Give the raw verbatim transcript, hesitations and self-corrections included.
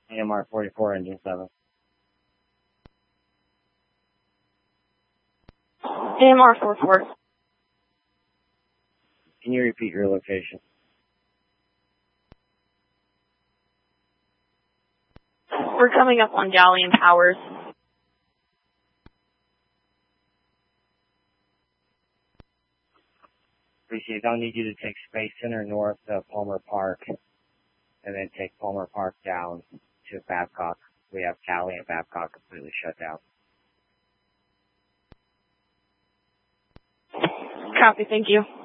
A M R forty-four, engine seven. A M R forty-four. Can you repeat your location? We're coming up on Galleon Towers. Appreciate it. I'll need you to take Space Center north to Palmer Park, and then take Palmer Park down to Babcock. We have Cali and Babcock completely shut down. Copy, thank you.